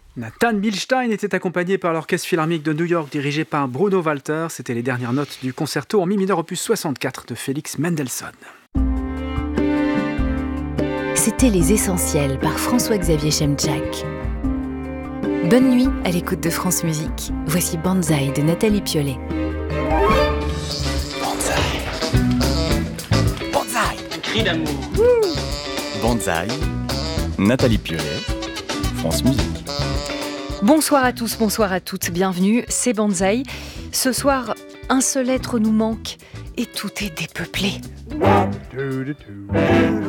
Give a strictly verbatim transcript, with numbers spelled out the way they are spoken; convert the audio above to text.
Nathan Milstein était accompagné par l'Orchestre Philharmonique de New York dirigé par Bruno Walter. C'était les dernières notes du concerto en mi mineur opus soixante-quatre de Félix Mendelssohn. C'était Les Essentiels par François-Xavier Chemchak. Bonne nuit à l'écoute de France Musique. Voici Banzai de Nathalie Piollet. Banzai. Banzai. Un cri d'amour. Banzai. Nathalie Piollet. France Musique. Bonsoir à tous, bonsoir à toutes, bienvenue, c'est Banzai. Ce soir, un seul être nous manque et tout est dépeuplé.